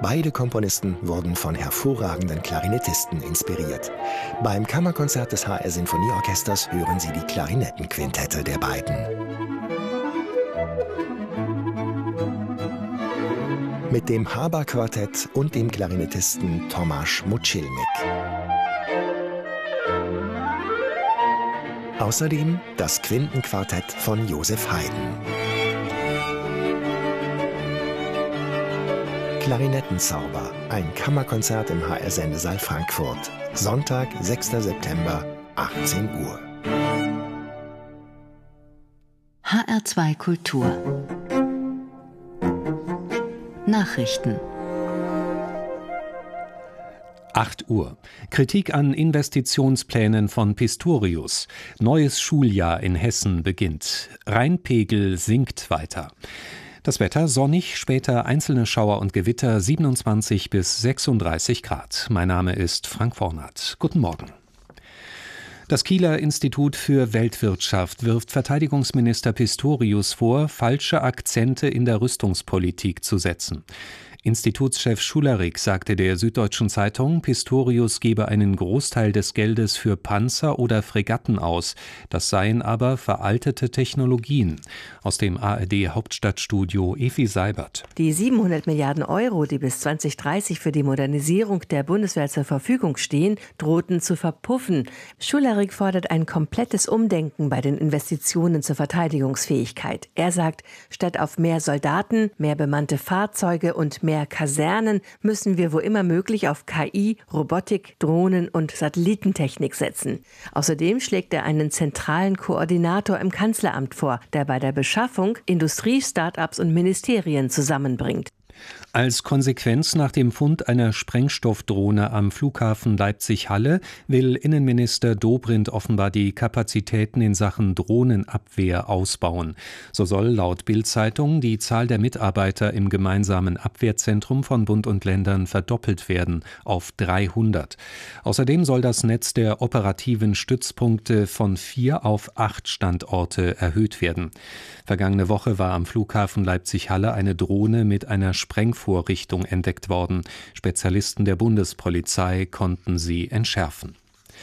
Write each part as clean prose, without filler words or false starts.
Beide Komponisten wurden von hervorragenden Klarinettisten inspiriert. Beim Kammerkonzert des HR Sinfonieorchesters hören Sie die Klarinettenquintette der beiden. Mit dem Haber-Quartett und dem Klarinettisten Tomasz Muchilnik. Außerdem das Quintenquartett von Joseph Haydn. Klarinettenzauber, ein Kammerkonzert im HR-Sendesaal Frankfurt. Sonntag, 6. September, 18 Uhr. HR2 Kultur. Nachrichten. 8 Uhr. Kritik an Investitionsplänen von Pistorius. Neues Schuljahr in Hessen beginnt. Rheinpegel sinkt weiter. Das Wetter sonnig, später einzelne Schauer und Gewitter, 27 bis 36 Grad. Mein Name ist Frank Vornat. Guten Morgen. Das Kieler Institut für Weltwirtschaft wirft Verteidigungsminister Pistorius vor, falsche Akzente in der Rüstungspolitik zu setzen. Institutschef Schularik sagte der Süddeutschen Zeitung, Pistorius gebe einen Großteil des Geldes für Panzer oder Fregatten aus. Das seien aber veraltete Technologien. Aus dem ARD-Hauptstadtstudio Evi Seibert. Die 700 Milliarden Euro, die bis 2030 für die Modernisierung der Bundeswehr zur Verfügung stehen, drohten zu verpuffen. Schularik fordert ein komplettes Umdenken bei den Investitionen zur Verteidigungsfähigkeit. Er sagt, statt auf mehr Soldaten, mehr bemannte Fahrzeuge und mehr Kasernen müssen wir wo immer möglich auf KI, Robotik, Drohnen und Satellitentechnik setzen. Außerdem schlägt er einen zentralen Koordinator im Kanzleramt vor, der bei der Beschaffung Industrie, Start-ups und Ministerien zusammenbringt. Als Konsequenz nach dem Fund einer Sprengstoffdrohne am Flughafen Leipzig-Halle will Innenminister Dobrindt offenbar die Kapazitäten in Sachen Drohnenabwehr ausbauen. So soll laut Bild-Zeitung die Zahl der Mitarbeiter im gemeinsamen Abwehrzentrum von Bund und Ländern verdoppelt werden auf 300. Außerdem soll das Netz der operativen Stützpunkte von 4 auf 8 Standorte erhöht werden. Vergangene Woche war am Flughafen Leipzig-Halle eine Drohne mit einer Sprengvorrichtung entdeckt worden. Spezialisten der Bundespolizei konnten sie entschärfen.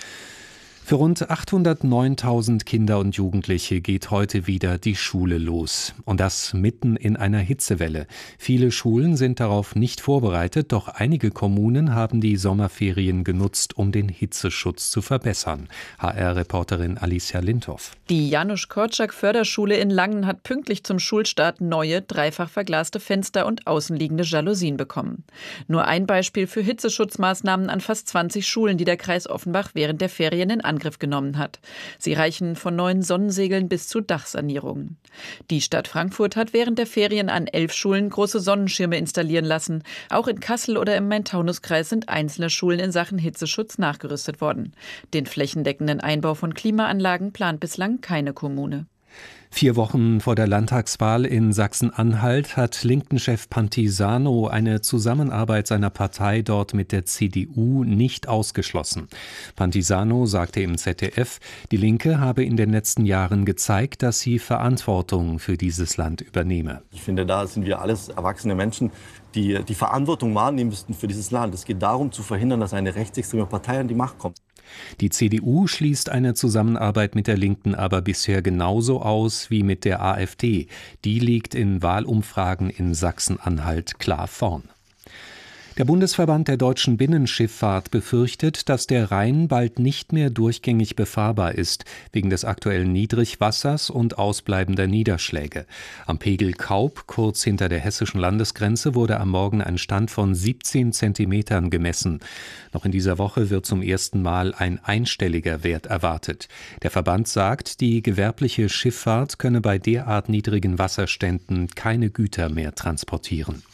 Für rund 809.000 Kinder und Jugendliche geht heute wieder die Schule los. Und das mitten in einer Hitzewelle. Viele Schulen sind darauf nicht vorbereitet, doch einige Kommunen haben die Sommerferien genutzt, um den Hitzeschutz zu verbessern. HR-Reporterin Alicia Lindhoff. Die Janusz-Korczak-Förderschule in Langen hat pünktlich zum Schulstart neue, dreifach verglaste Fenster und außenliegende Jalousien bekommen. Nur ein Beispiel für Hitzeschutzmaßnahmen an fast 20 Schulen, die der Kreis Offenbach während der Ferien in Angriff genommen hat. Sie reichen von neuen Sonnensegeln bis zu Dachsanierungen. Die Stadt Frankfurt hat während der Ferien an 11 Schulen große Sonnenschirme installieren lassen. Auch in Kassel oder im Main-Taunus-Kreis sind einzelne Schulen in Sachen Hitzeschutz nachgerüstet worden. Den flächendeckenden Einbau von Klimaanlagen plant bislang keine Kommune. 4 Wochen vor der Landtagswahl in Sachsen-Anhalt hat Linken-Chef Pantisano eine Zusammenarbeit seiner Partei dort mit der CDU nicht ausgeschlossen. Pantisano sagte im ZDF, die Linke habe in den letzten Jahren gezeigt, dass sie Verantwortung für dieses Land übernehme. Ich finde, da sind wir alles erwachsene Menschen, die die Verantwortung wahrnehmen müssten für dieses Land. Es geht darum, zu verhindern, dass eine rechtsextreme Partei an die Macht kommt. Die CDU schließt eine Zusammenarbeit mit der Linken aber bisher genauso aus wie mit der AfD. Die liegt in Wahlumfragen in Sachsen-Anhalt klar vorn. Der Bundesverband der deutschen Binnenschifffahrt befürchtet, dass der Rhein bald nicht mehr durchgängig befahrbar ist, wegen des aktuellen Niedrigwassers und ausbleibender Niederschläge. Am Pegel Kaub, kurz hinter der hessischen Landesgrenze, wurde am Morgen ein Stand von 17 Zentimetern gemessen. Noch in dieser Woche wird zum ersten Mal ein einstelliger Wert erwartet. Der Verband sagt, die gewerbliche Schifffahrt könne bei derart niedrigen Wasserständen keine Güter mehr transportieren.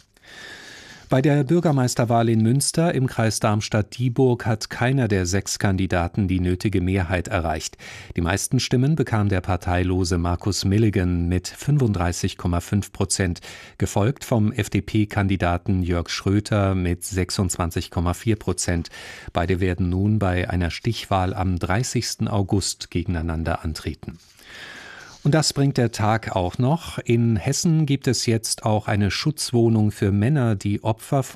Bei der Bürgermeisterwahl in Münster im Kreis Darmstadt-Dieburg hat keiner der 6 Kandidaten die nötige Mehrheit erreicht. Die meisten Stimmen bekam der parteilose Markus Milligan mit 35,5%, gefolgt vom FDP-Kandidaten Jörg Schröter mit 26,4%. Beide werden nun bei einer Stichwahl am 30. August gegeneinander antreten. Und das bringt der Tag auch noch. In Hessen gibt es jetzt auch eine Schutzwohnung für Männer, die Opfer